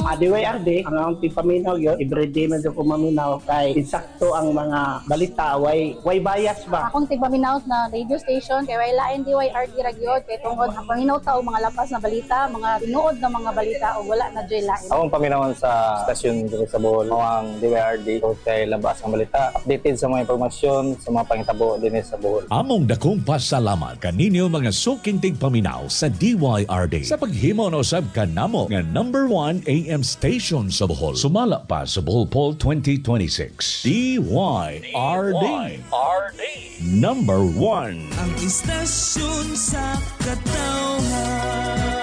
DYRD, ang akong paminaw yun, everyday medyo ko maminaw kay insakto ang mga balita, way bias ba? Akong tigpaminaw na radio station, kay way lain DYRD ragyod, kay tungod ang paminaw tao, mga lapas na balita, mga tinuod na mga balita, o wala na dyan lain. Akong paminawan sa stasyon dito sa Bohol, ang DYRD, o kay labas ang balita, updated sa mga impormasyon, sa mga pangitabo din sa Bohol. Among dakong pasalamat kaninyo mga suking tigpaminaw sa DYRD sa paghimo na usab kanamo nga number 1 AM station sa Bohol. Sumala pa sa Bohol Poll 2026. DYRD. Number 1. Ang istasyon sa katawhan.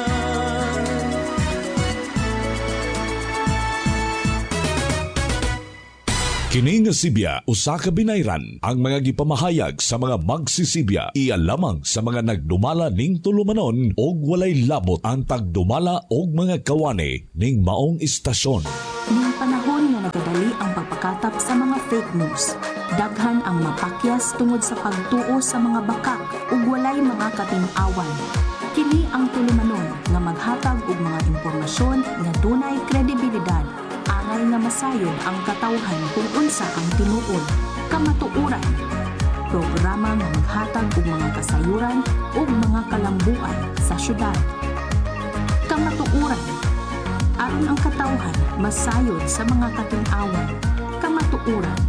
Kini nga Sibya usa ka binayran ang mga gipamahayag sa mga magsisibya iya lamang sa mga nagdumala ning tulumanon og walay labot ang pagdumala og mga kawani ning maong istasyon. Ning panahon nga nagadali ang pagpakatap sa mga fake news, daghan ang mapakyas tungod sa pagtuo sa mga bakak ug walay mga kating-awan. Kini ang tulumanon nga maghatag og mga impormasyon nga dunay kredibilidad, aral nga masayod ang katawhan kung unsa ang tinuod. Kamatuoran, programa nga maghatag og mga kasayuran ug mga kalambuan sa syudad. Kamatuoran, aron ang katawhan masayod sa mga kating-awan. Kamatuoran.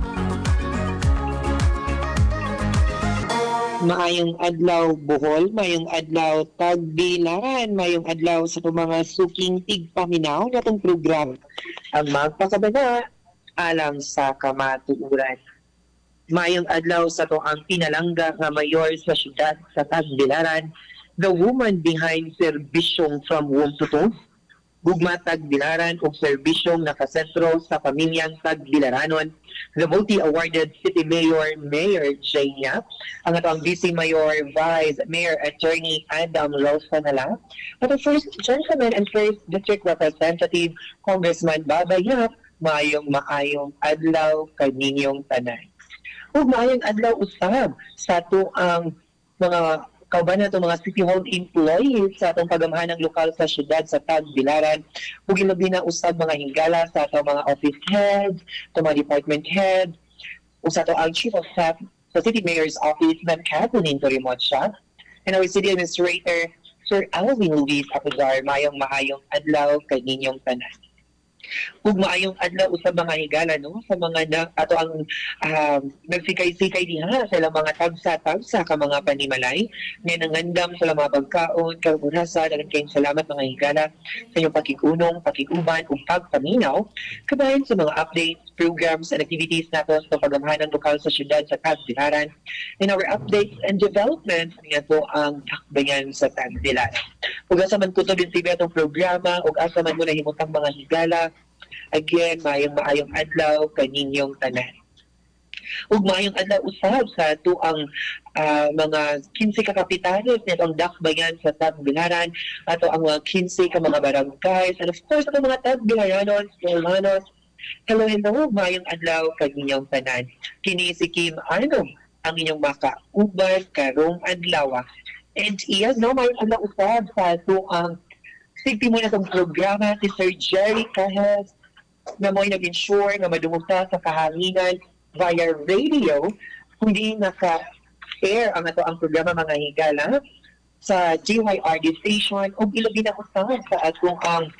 Maayong adlaw Bohol, maayong adlaw Tagbilaran, maayong adlaw sa mga suking tigpaminaw natong program ang magpakabana alang sa kamatuuran. Maayong adlaw sa to ang pinalangga nga mayor sa syudad sa Tagbilaran, the woman behind serbisyong from womb to tomb, gugma Tagbilaran ug serbisyong nakasentro sa pamilyang Tagbilaranon, the multi-awarded city mayor, Mayor Jaya, ang atong Vice Mayor, Vice Mayor Attorney Adam Rosanala, at the first gentleman and first district representative, Congressman Baba Yap, maayong adlaw kaninyong tanan. Ug maayong adlaw usab sa to ang mga kauban na itong mga City Hall employees sa atong pagamahan ng lokal sa syudad sa Tagbilaran. Ug ilabi na usab mga hingala sa atong mga office heads, itong mga department head, ug sa atong Chief of Staff sa City Mayor's Office, Ma'am Kathleen Torimocha, and our City Administrator, Sir Alvin Luis Apuzar. Maayong adlaw kay ninyong tanan. Ug maayong adlaw usab mga higala no sa mga ato ang nagsikay-sikay diha sa ilang mga tagsa ka mga panimalay nga nangandam sa mga pagkaon kaburasa. Daghang kayong salamat mga higala sa inyong pakikunong, pakikuban ug pagpaminaw kabahin sa mga updates, programs and activities nato sa pagamahan ng lokal sa syudad sa Tagbilaran. In our updates and developments nga to ang takbayan sa Tagbilaran. Ug asa man kuto din tibi atong programa ug asa man mo nahimutang mga higala. Again, maayong adlaw kaninyong tanan. Ug maayong adlaw usab sa ato ang mga 15 ka kapitanes nitong dakbayan sa Tagbilaran, ato ang mga 15 ka mga barangays, and of course ato mga Tagbilaranos, Tolmanos. Hello, maayong adlaw kaninyong tanan. Kini si Kim Arnong ang inyong makauban karong adlaw. And iyan maayong adlaw usab sa ato ang sigti mo na itong programa si Sir Jerry Cajes na mo'y nag-ensure na madumugta sa kahanginan via radio, hindi naka-air ang ito ang programa mga higala sa DYRD station o ilagin na usab sa atong ang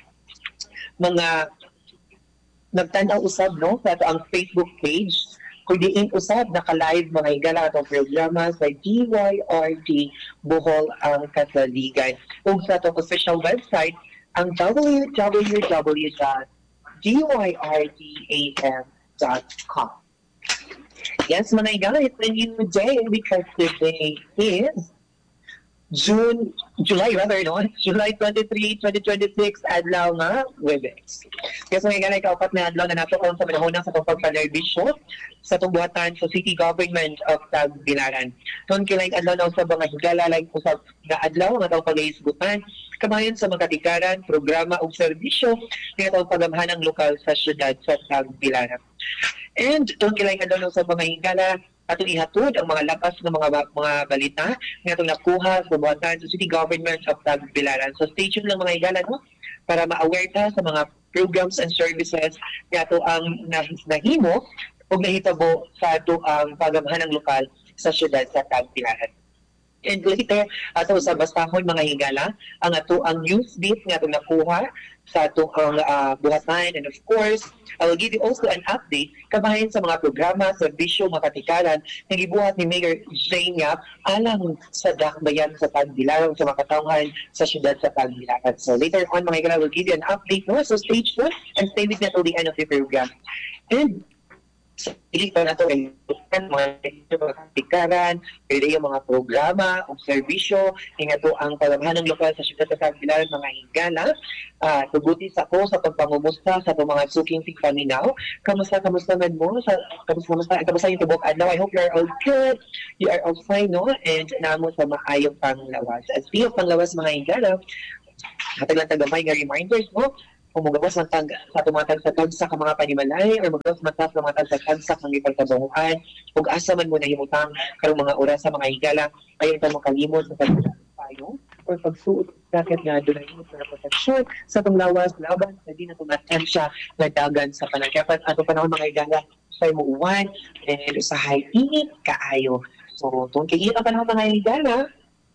mga nagtanaw usab no sa ito ang Facebook page kundi usab naka-live mga higala atong programa sa DYRD Bohol ang Kasaligan. Ug sa atong official website ang www.dyrdas.com. Yes, mga higala, it's a new day because today is July 23, 2026, adlaw nga Webes. Kaya sa mga ganay kaupat na adlaw na nato sa panahon sa pagpagpalerbisyo sa tubuhatan sa City Government of Tagbilaran. Noon kilaing adlaw na sa mga higala lang usab na adlaw nga taong pag-iisgutan kamayan sa mga katikaran, programa o serbisyo na taong pagamahan ng lokal sa syudad sa Tagbilaran. And noon kilaing adlaw sa mga higala atong ihatod ang mga lapas ng mga balita nga atong nakuha sa buhatan sa City Government of Tagbilaran. So stay tuned lang mga higala no para ma-aware ta sa mga programs and services nga to ang nahimo o nahitabo sa ato ang pagamhanang lokal sa syudad sa Tagbilaran. And later, ato sa bastahon mga higala, ang ato ang news beat nga itong nakuha sa ato ang buhatan. And of course, I will give you also an update kabahin sa mga programa, serbisyo, makatikaran na gibuhat ni Mayor Jane Yap alang sa dakbayan sa Tagbilaran sa makatauhan sa syudad sa Tagbilaran. So later on mga higala, will give you an update. No? So stay tuned and stay with me until the end of the program. And sa ilipan na ito ay mga katikaran, pwede yung mga programa o serbisyo, nga ito ang palamhanang lokal sa syudad sa Tagbilaran, mga higala. Tugutis ako sa pagpangumusta sa itong mga suking tigpaminaw. Kamusta man mo? Kamusta yung tubok adlaw? I hope you are all good. You are all fine, no? And namo sa maayong panglawas. As speaking of panglawas, mga higala, hatag lang tagamay nga reminders mo, kung magawas ng sa tumatag sa tagsa ka mga panimalay or magawas matag sa mga tagsa kang ipagtabanguan kung asa man mo na himutang karong mga oras sa mga higala ayon ta mo kalimot sa pagpayo or pagsuot jacket nga doon ay para proteksyon sa itong lawas laban sa di na tumatensya na dagan sa panagkapan ato panahon mga higala sa mo uwan and usahay init kaayo. So tungkol kay ang panahon mga higala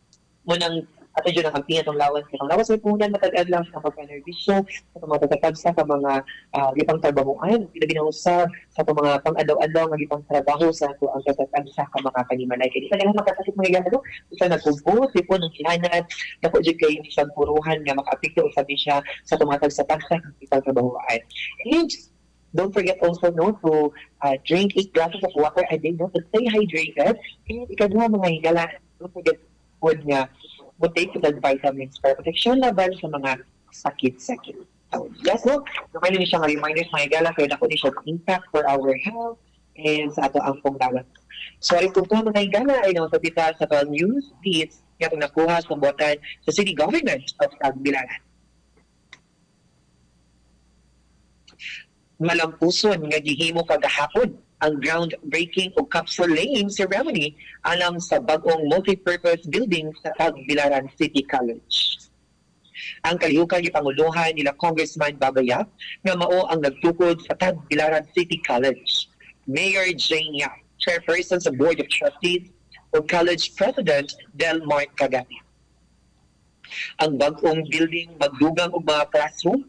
mo nang ato dyan ang kampingan itong lawas. Itong lawas ay punan matag-ad lang sa pagka-nervisyo, sa itong mga tatatagsa sa mga gipang trabahoan, pinabinausap sa itong mga pang-adaw-adaw ng gipang trabaho sa ito ang tatatagsa sa mga panimalay. Kaya di pa lang makasakit mga gano'n, isa nagkumpos, ipon ng kilanat, napo dyan kayo isang puruhan nga maka-apikto o sabi siya sa itong mga tagsa-tagsa ng gipang trabahoan. And don't forget also no to drink 8 glasses of water a day, no, to stay hydrated. And ikaduha mga higala, don't forget food nga mo take the vitamins para proteksyon laban sa mga sakit-sakit. So, yes, no? Naman niyo siyang reminders mga higala kaya na ko ni siya impact for our health and sa ato ang pongdawan. Sorry kung ito mga higala ay nakapita sa ito news feeds nga itong nakuha sa buwatan sa City Government of Tagbilaran. Malampuson nga gihimo kagahapon ang groundbreaking o capsule laying ceremony alang sa bagong multipurpose building sa Tagbilaran City College. Ang kalihukan ni Panguluhan nila Congressman Babayap nga mao ang nagtukod sa Tagbilaran City College. Mayor Jane Yap, Chairperson sa Board of Trustees o College President Delmar Cagati. Ang bagong building magdugang og mga classroom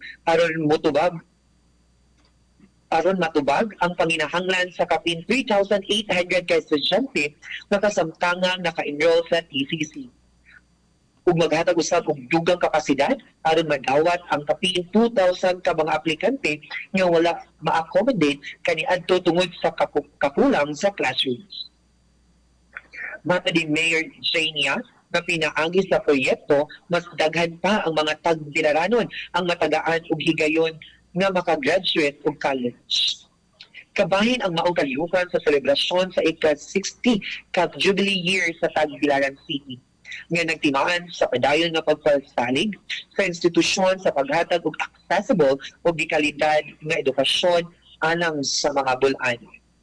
aron matubag ang panginahanglan sa kapin 3,800 ka estudyante na kasamtangang naka-enroll sa TCC. Ug maghatag usab og dugang kapasidad aron madawat ang kapin 2,000 ka mga aplikante nga wala ma-accommodate kaniadto tungod sa kakulang sa classrooms. Mata ni Mayor Jania na pinaagi sa proyekto, mas daghan pa ang mga Tagbilaranon ang matagaan ug higayon nga makagraduate og college. Kabahin ang maong kalihukan sa selebrasyon sa ika-60 ka Jubilee Year sa Tagbilaran City nga nagtimaan sa padayon nga pagpasalig sa institusyon sa paghatag og accessible o gikalidad nga edukasyon alang sa mga bulan.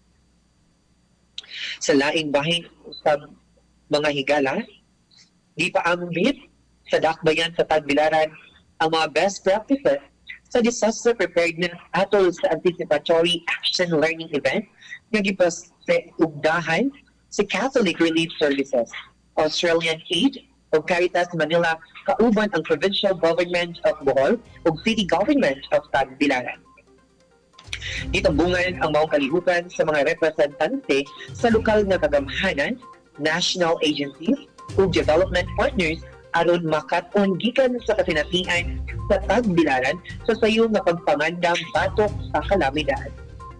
Sa laing bahin sa mga higala, di pa ambit sa dakbayan sa Tagbilaran ang mga best practices sa disaster preparedness atol sa anticipatory action learning event nga gipasugdahan si Catholic Relief Services, Australian Aid o Caritas Manila kauban ang Provincial Government of Bohol ug City Government of Tagbilaran. Gitambungan ang maong kalihukan sa mga representante sa lokal nga kagamhanan, national agencies ug development partners aron makat-on gikan sa kasinatian sa Tagbilaran sa sayo nga pagpangandam batok sa kalamidad.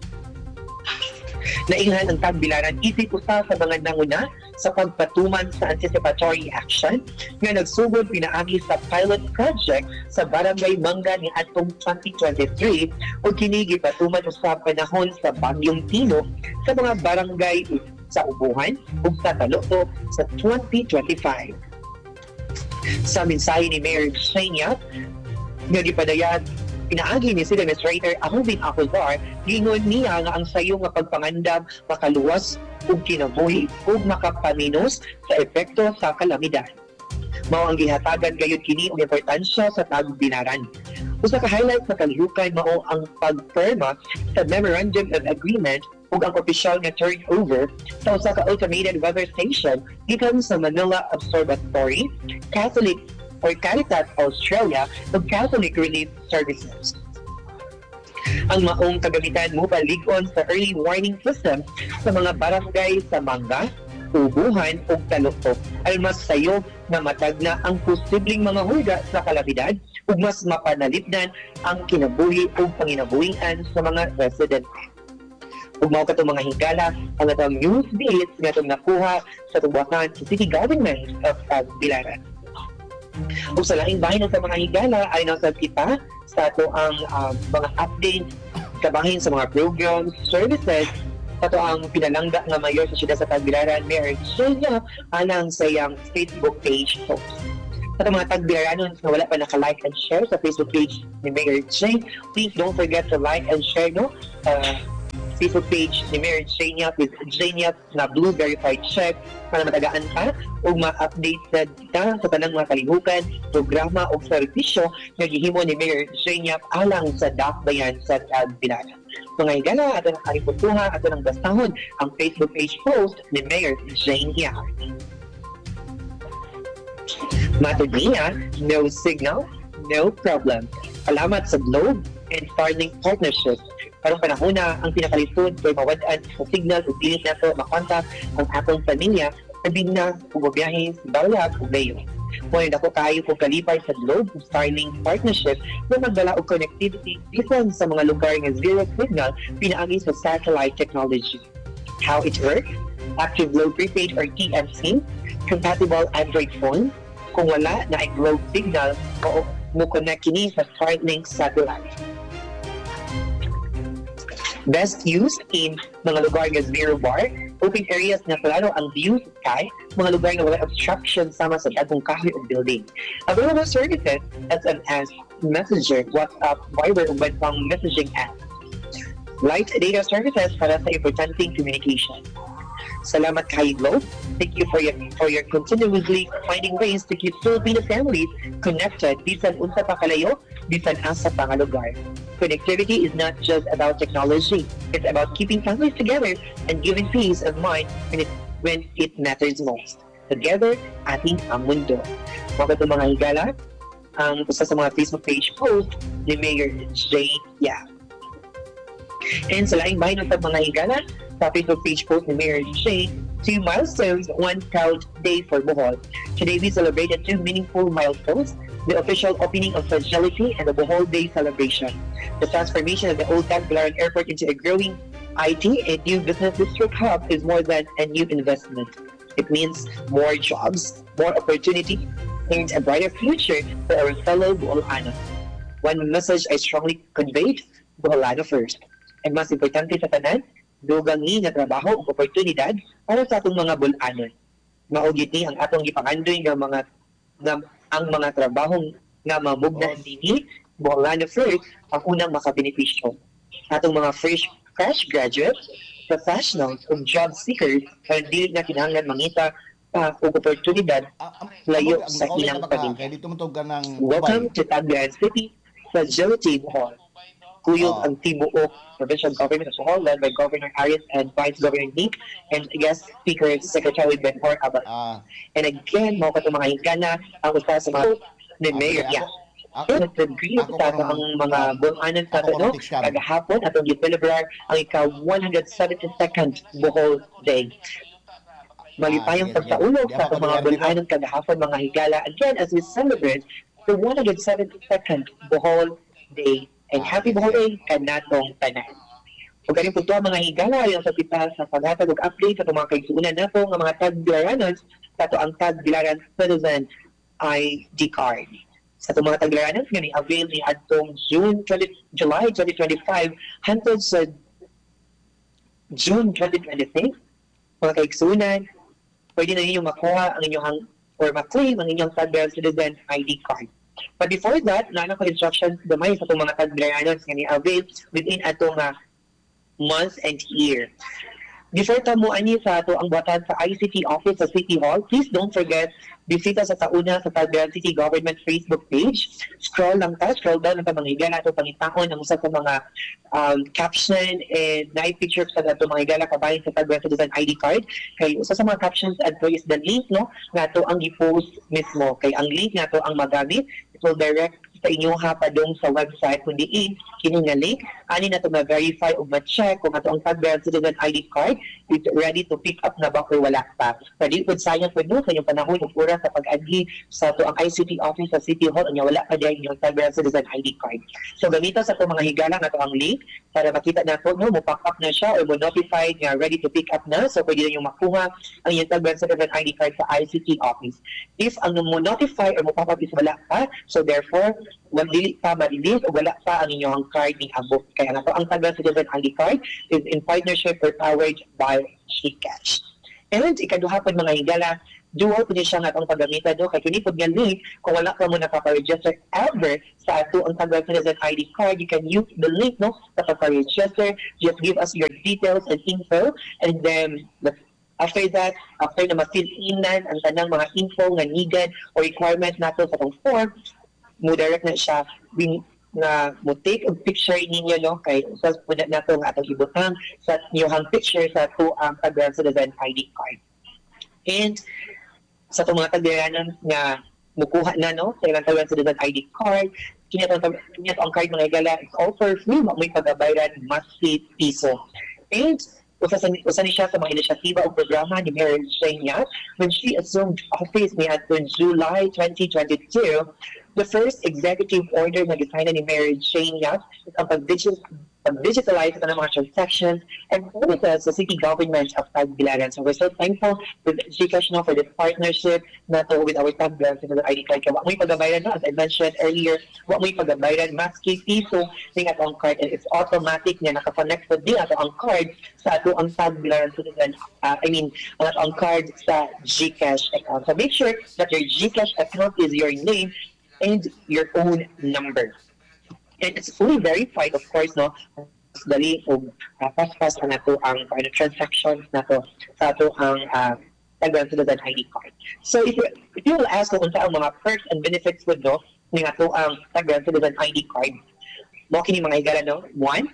Nailhan ang Tagbilaran isip usa sa mga nanguna sa pagpatuman sa anticipatory action nga nagsugod pinaagi sa pilot project sa Barangay Mangga ni atong 2023 ug kini gipatuman usab panahon sa Bagyong Tino sa mga barangay sa Ubuhan ug sa Taloto sa 2025. Sa mensahe ni Mayor Shania nga gipadayag pinaagi ni City Administrator Alvin Acozar, gingon niya nga ang sayo nga pagpangandam makaluwas ug kinabuhi ug makapaminos sa epekto sa kalamidad. Mao ang gihatagan gayud kini og importansya sa Tagbilaran. Usa ka highlight sa kalihukan mao ang pagperma sa Memorandum of Agreement ug ang opisyal nga turnover sa usa ka automated weather station gikan sa Manila Observatory, Catholic or Caritas Australia ug Catholic Relief Services. Ang maong kagamitan mo paligon sa early warning system sa mga barangay sa Manga, Ubuhan ug Taluktok aron mas sayo na matagna ang posibleng mga hulga sa kalamidad ug mas mapanalipdan ang kinabuhi ug panginabuhian sa mga residente. Ug mao katong mga higala ang atong news beats nga atong nakuha sa tubukan sa City Government of Tagbilaran. Ug sa laing bahin sa mga higala ay nasa kita sa ato ang mga update kabahin sa mga programs, services ato ang pinalangga nga mayor sa siyudad sa Tagbilaran, Mayor Jenya, alang sa iyang Facebook page post. Sa mga Tagbilaranon na wala pa naka-like and share sa Facebook page ni Mayor Jay, please don't forget to like and share Facebook page ni Mayor Jenya with Jenya na blue verified check para matagaan pa o ma-update sa kita sa tanang mga kalihukan, programa o servisyo na gihimo ni Mayor Jenya alang sa dakbayan sa Tagbilaran. Mga higala, ato ng kaliputuha, ato ng bastahon ang Facebook page post ni Mayor Jenya. Matod niya, no signal, no problem. Salamat sa Globe and Starlink partnership. Karong panahon na ang pinakalisod kay mawadaan sa signal ug dili nato makontak ang atong pamilya sabi na bumabiyahe sa Balag ug Layo. Muna ako kayo kung kalipay sa Globe ug Starlink partnership na magdala og connectivity bisan sa mga lugar nga zero signal pinaagi sa satellite technology. How it works? Active Globe Prepaid or TMC, compatible Android phone. Kung wala na ay Globe signal, mo connect kini sa Starlink satellite. Best used in mga lugar nga zero bar, open areas na klaro ang view sa sky, mga lugar nga wala obstruction sama sa dagong kahoy o building. Available services SMS, Messenger, WhatsApp, Viber ug iba pang messaging apps. Light data services para sa importanteng communication. Salamat kay Globe. Thank you for your continuously finding ways to keep Filipino families connected bisan unsa pa kalayo, bisan asa pa nga lugar. Connectivity is not just about technology. It's about keeping families together and giving peace of mind when it matters most. Together, ating ang mundo. Mga itong mga higala, ang isa sa mga Facebook page post ni Mayor Jay Yap. And sa laing bahay ng mga higala, sa Facebook page post ni Mayor Jay, 2 milestones, 1 proud day for Bohol. Today we celebrated 2 meaningful milestones, the official opening of Fragility and the Bohol Day celebration. The transformation of the old Tagbilaran Airport into a growing IT and new business district hub is more than a new investment. It means more jobs, more opportunity, and a brighter future for our fellow Boholanos. One message I strongly conveyed, Boholano first. And mas importante sa tanan, dugang ni nga trabaho ug oportunidad para sa atong mga Bolanon. Maugit ni ang atong gipangandoy nga ang mga trabahong nga mamugna dinhi Boholano first ang unang makabenepisyo. Atong mga fresh graduates, professionals ug job seekers para dili na kinahanglan mangita pa og oportunidad layo sa ilang pamilya. Welcome to Tagbilaran City, Fragility Bohol. Kuyog ang tibuok provincial government of Bohol led by Governor Arias and Vice Governor Nick and guest speaker Secretary Benhor Abad. And again, mga katong mga higana ang usa sa mga ni Mayor Yap. Nag-agree sa ang mga Bolanon sa no kagahapon atong gi-celebrate ang ika-172nd Bohol Day. Malipayong pagsaulog sa mga Bolanon kagahapon mga higala again as we celebrate the 172nd Bohol Day. And happy Bohol Day kanatong tanan. Ug kaning punto mga higala ayon sa kita sa paghatag og update sa mga kaigsuonan nato nga mga Tagbilaranos sa ato ang Tagbilaran Citizen ID card. Sa ato mga Tagbilaranos nga ni-avail ni adtong July 2025 hangtod sa June 2026 mga kaigsuonan pwede na ninyo makuha ang inyong or ma-claim ang inyong Tagbilaran Citizen ID card. But before that, nana ko instructions gamay sa itong mga Tagbilaranos nga ni-avail within atong month and year. Before ta mo ani sa ato ang buhatan sa ICT office sa City Hall, please don't forget bisita sa tauna sa Tagbilaran City Government Facebook page. Scroll down ang mga higala ato pangitahon ang usa sa mga caption and night picture sa ato mga higala kabahin sa Tagbilaran Citizen ID card. Kay usa sa mga captions adto is the link no nga ato ang i-post mismo. Kay ang link nga ato ang magamit, it will direct sa inyo ha padung sa website kundi kini nga link ani na to ma-verify o ma-check kung ato ang Tagbilaran Citizen ID card is ready to pick up na ba or wala pa. Pwede po sayang po no sa inyong panahon ug oras sa pag-adhi sa ato ang ICT office sa City Hall anya wala pa diay inyong Tagbilaran Citizen ID card. So gamita sa ato mga higala nga ato ang link para makita nato no mo pack up na siya or mo notify nga ready to pick up na, so pwede niyo makuha ang inyong Tagbilaran Citizen ID card sa ICT office. If ang mo notify or mo pack up is wala pa, so therefore dili pa ma-release o wala pa ang inyong card ni abot. Kaya nga to ang Tagbilaran Citizen ID card is in partnership or powered by GCash. And ikaduha pod mga higala, dual po siya nga itong paggamitan no? Kaya kini po nga link, kung wala ka mo nakapa-register ever sa ato ang Tagbilaran Citizen ID card, you can use the link no sa pagpa-register. Just give us your details and info, and then after that, after na ma-fill inan ang tanang mga info nga needed or requirement nato sa itong form, mo direct na siya na mo take a picture ninyo no kay usas po na nato nga atong ibutang sa inyong picture sa to ang Tagbilaran Citizen ID card. And sa itong mga Tagbilaran nga mukuha na no sa ilang Tagbilaran Citizen ID card, kini ang card mga higala is all for free, may pagabayaran monthly piso. And usa ni siya sa mga inisyatiba o programa ni Mayor Shane Yap when she assumed office niadtong July 2022. The first executive order na gisign ni Mayor Shane Yap is ang pag-digitalize ng mga transactions and services sa city government of Tagbilaran. So we're so thankful with GCash for this partnership nato with our Tagbilaran Citizen ID card. Kaya may pagabayaran no, as I mentioned earlier, may pagabayaran maski piso ning atong card, and it's automatic na naka-connect po din ato ang card sa ato ang Tagbilaran Citizen ang atong card sa GCash account. So make sure that your GCash account is your name and your own number. And it's fully verified, of course, no? Dali o fast na to ang transactions na to sa to ang Tagbilaran Citizen ID card. So if you will ask kung unsa ang mga perks and benefits with no ng ato ang Tagbilaran Citizen ID card, mo kini mga higala no. One,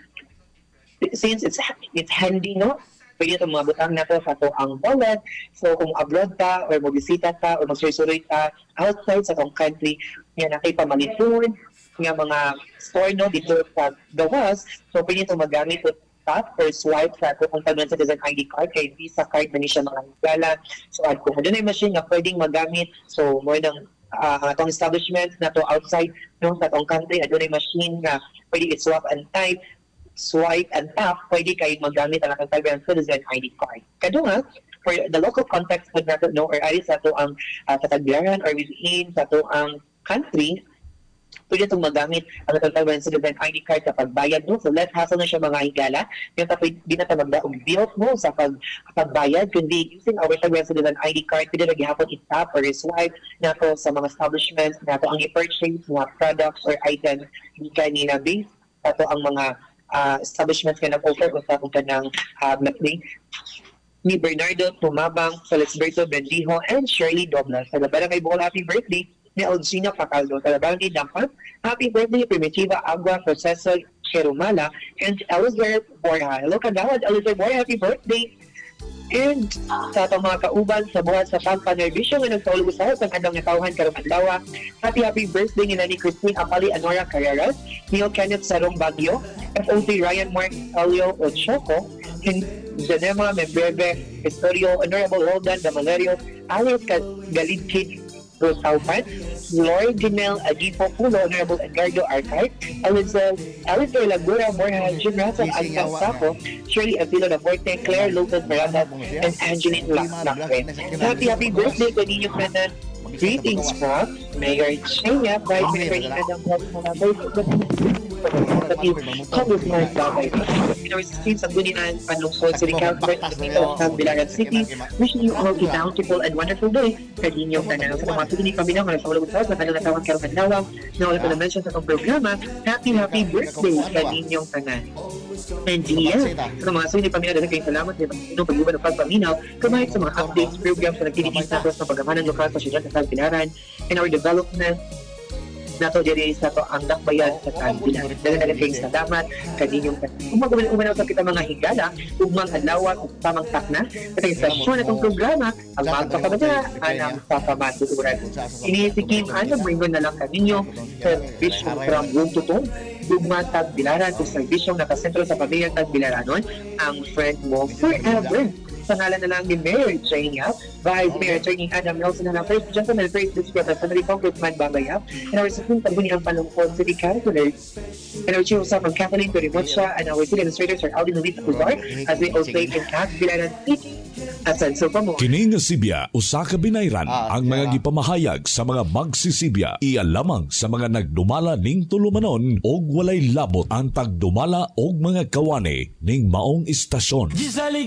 since it's handy no, pwede itong mga butang na to sa to ang wallet. So kung abroad ka or magbisita ka or magsuroy ka outside sa tong country, nga na kay pamaliton nga mga store no dito sa gawas, so pwede itong magamit o tap or swipe sa to ang Tagbilaran Citizen ID card kay Visa card na ni siya mga higala. So kung doon ay machine nga pwedeng magamit, so more ng atong establishment na to outside no sa tong country, doon ay machine nga pwede i-swap and type, swipe and tap, pwede kayo magamit ang atong Tagbilaran Citizen ID card. Kadunga, for the local context na nato no or ari sa to ang sa Tagbilaran or within sa to ang country, pwede itong magamit ang atong Tagbilaran Citizen ID card sa pagbayad no. So less hassle na siya mga higala. Yung di na ito magdaog bills no sa pagbayad, kundi using our Tagbilaran Citizen ID card, pwede na gihapon i-tap or i-swipe na to sa mga establishments na to ang i-purchase mga products or items di kanina based sa to ang mga establishments nga nag-offer o sa kung kanang ni Bernardo Tumabang, Felisberto Bendijo, and Shirley Doblas. Sa laban kay Bohol, happy birthday ni Algina Pacaldo. Sa laban ni Dampan, happy birthday Primitiva Agua Proceso Cherumala and Elizabeth Borja. Hello kagawad, Elizabeth Borja, happy birthday! And sa atong mga kauban sa buhat sa pagpanervisyo nga nagsaulog sa ang andang nakauhan karong adlaw, happy birthday ni Nani Christine Apali Anora Carreras, Neil Kenneth Sarong Bagyo, FOC Ryan Mark Elio Ochoco, Zanema Membreve Historio, Honorable Roldan Damalerio, Alice Galidkid Rosaupan, Lord Janelle Agipo Pulo, Honorable Edgardo Arcay, Alice Lagura Borja, Jim Rafa Alcanzaco, Shirley Avilo Navorte, Claire Lopez Miranda, and Angeline Lacre. Happy birthday to ninyo kanan Greetings from Mayor Chenya, Vice Mayor Adam Congressman Babay. In our streets of Gunian, Panlungsod, City Council, of Bilaran City, wishing you all a bountiful and wonderful day. Kadinyong tanaw sa mga pinig paminaw ng sa ulog sa kanilang natawag karong adlaw na wala ko na-mention sa itong programa. Happy birthday kadinyong tanan. And sa mga sulit paminaw, dahil kayong salamat sa pag-iwan ng pagpaminaw, kamahit sa mga updates, programs na nagtinitis natin sa pagamanan lokal sa syudad sa Bilaran and our development nato diri sa to ang dakbayan sa Tagbilaran. Dagan kayong salamat kaninyong kung umanaw sa kita mga higala ugmang adlaw ug tamang takna katong sesyon atong programa ang magpakabada anang pakamatuturan. Inisikim bringon na lang kaninyo service from room to room ugmang Tagbilaran ug serbisyong nakasentro sa pamilyang Tagbilaranon ang friend mo forever. Sa ngalan na lang ni Mayor Chenya, Vice Mayor Attorney Adam Nelson na lang, First Gentleman, First District Assembly Congressman Babayap, and our Supreme Paguniang Panlungsod City Councilor, and our Chief of Staff from Kathleen Torimucha, and our City Administrators are Alvin Luis Puzar, as we all play in Tagbilaran City. Asenso pa mo. Kini nga Sibya, usa ka binayran ang mga gipamahayag sa mga magsisibya. Iya lamang sa mga nagdumala ning tulumanon og walay labot ang tagdumala og mga kawani ning maong istasyon.